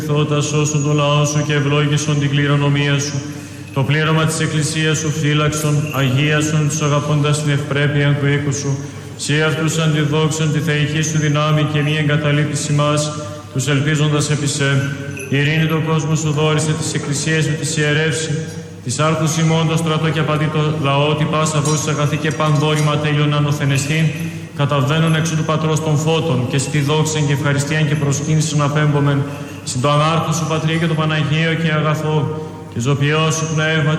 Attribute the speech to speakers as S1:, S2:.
S1: Θώτα σώσον το λαό σου και ευλόγησον την κληρονομία σου. Το πλήρωμα της Εκκλησίας σου φύλαξον, αγίασον τους αγαπώντας την ευπρέπεια του οίκου σου. Συ αυτούς αντιδόξων τη θεϊκή σου δυνάμει και μη εγκαταλείπεις ημάς, τους ελπίζοντας επί σε. Ειρήνη το κόσμο σου δόρισε, τις εκκλησίες σου τις ιερεύσει. Της άρθους ημών το στρατό και απαντή το λαό, τι πάσα βόση αγαθή και πανδόρημα τέλειον ανωθενεστήν, καταβαίνουν έξω του Πατρός των Φώτων και στη δόξεν και ευχαριστίαν και προσκύνησον απέμπομεν, συν το ανάρχο σου Πατρί και το Παναγίο και αγαθό, και ζωπιό σου πνεύμα